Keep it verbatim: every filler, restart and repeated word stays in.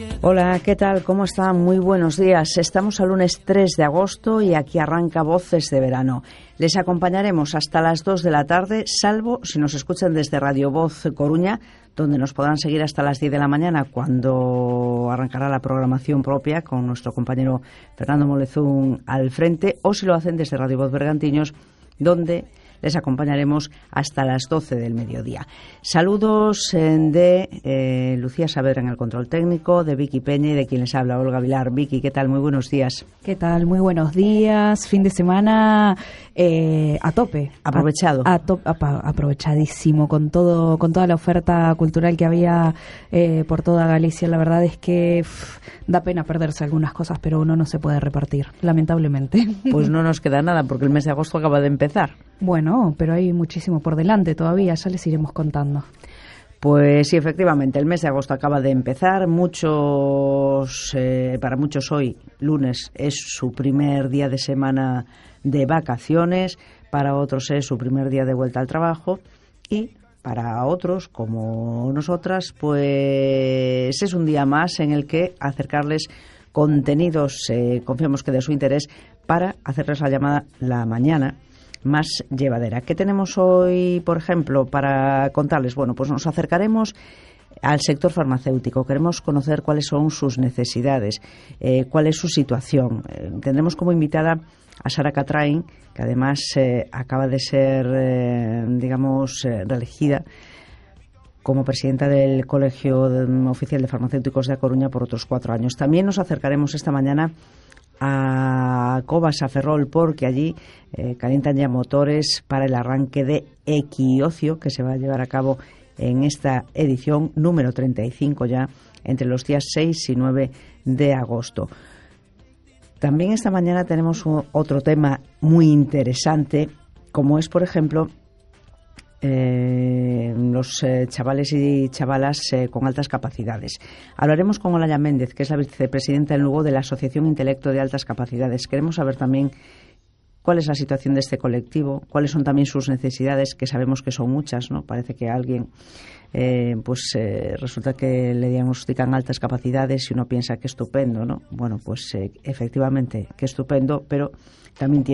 Hola, ¿qué tal? ¿Cómo están? Muy buenos días. Estamos al lunes tres de agosto y aquí arranca Voces de Verano. Les acompañaremos hasta las dos de la tarde, salvo si nos escuchan desde Radio Voz Coruña, donde nos podrán seguir hasta las diez de la mañana, cuando arrancará la programación propia con nuestro compañero Fernando Molezún al frente, o si lo hacen desde Radio Voz Bergantiños, donde les acompañaremos hasta las doce del mediodía. Saludos de eh, Lucía Saavedra en el control técnico, de Vicky Peña y de quien les habla, Olga Vilar. Vicky, ¿qué tal? Muy buenos días. ¿Qué tal? Muy buenos días. Fin de semana eh, a tope. Aprovechado. A, a to, a, aprovechadísimo con todo, con toda la oferta cultural que había eh, por toda Galicia. La verdad es que pff, da pena perderse algunas cosas, pero uno no se puede repartir, lamentablemente. Pues no nos queda nada, porque el mes de agosto acaba de empezar. Bueno, pero hay muchísimo por delante todavía, ya les iremos contando. Pues sí, efectivamente, el mes de agosto acaba de empezar. Muchos, eh, para muchos hoy, lunes, es su primer día de semana de vacaciones, para otros es su primer día de vuelta al trabajo y para otros, como nosotras, pues es un día más en el que acercarles contenidos, eh, confiamos que de su interés, para hacerles la llamada la mañana más llevadera. ¿Qué tenemos hoy, por ejemplo, para contarles? Bueno, pues nos acercaremos al sector farmacéutico. Queremos conocer cuáles son sus necesidades, eh, cuál es su situación. Eh, tendremos como invitada a Sara Catrain, que además eh, acaba de ser, eh, digamos, eh, reelegida como presidenta del Colegio Oficial de Farmacéuticos de A Coruña por otros cuatro años. También nos acercaremos esta mañana a Cobas, a Ferrol, porque allí eh, calientan ya motores para el arranque de Equiocio, que se va a llevar a cabo en esta edición número treinta y cinco ya, entre los días seis y nueve de agosto. También esta mañana tenemos un, otro tema muy interesante, como es, por ejemplo, Eh, los eh, chavales y chavalas eh, con altas capacidades. Hablaremos con Olaya Méndez, que es la vicepresidenta en Lugo de la Asociación Intelecto de Altas Capacidades. Queremos saber también cuál es la situación de este colectivo, cuáles son también sus necesidades, que sabemos que son muchas, ¿no? Parece que a alguien eh, pues eh, resulta que le diagnostican altas capacidades y uno piensa que estupendo, ¿no? Bueno, pues eh, efectivamente, que estupendo, pero también tiene